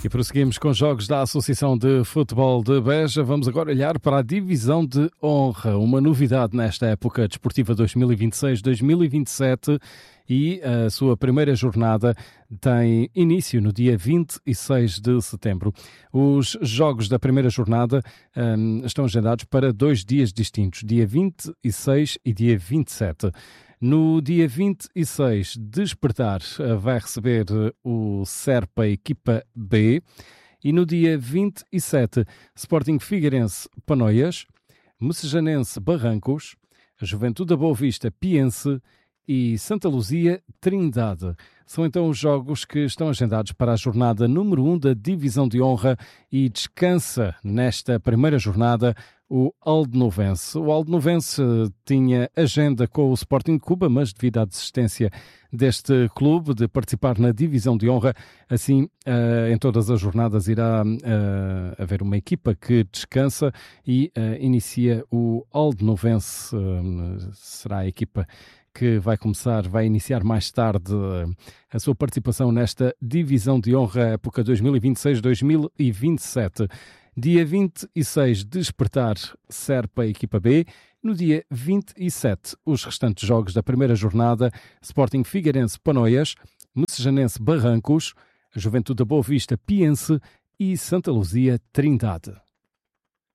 E prosseguimos com jogos da Associação de Futebol de Beja. Vamos agora olhar para a Divisão de Honra, uma novidade nesta época desportiva 2026-2027, e a sua primeira jornada tem início no dia 26 de setembro. Os jogos da primeira jornada estão agendados para 2 dias distintos, dia 26 e dia 27. No dia 26, Despertar vai receber o Serpa Equipa B, e no dia 27, Sporting Figueirense Panoias, Messejanense Barrancos, Juventude da Boa Vista Piense e Santa Luzia Trindade. São então os jogos que estão agendados para a jornada número 1 da Divisão de Honra, e descansa nesta primeira jornada o Aldenovense. O Aldenovense tinha agenda com o Sporting de Cuba, mas devido à desistência deste clube de participar na Divisão de Honra, assim, em todas as jornadas irá haver uma equipa que descansa e inicia o Aldenovense. Será a equipa que vai iniciar mais tarde a sua participação nesta Divisão de Honra, época 2026-2027. Dia 26, Despertar Serpa Equipa B. No dia 27, os restantes jogos da primeira jornada: Sporting Figueirense Panoias, Messejanense Barrancos, Juventude da Boa Vista Piense e Santa Luzia Trindade.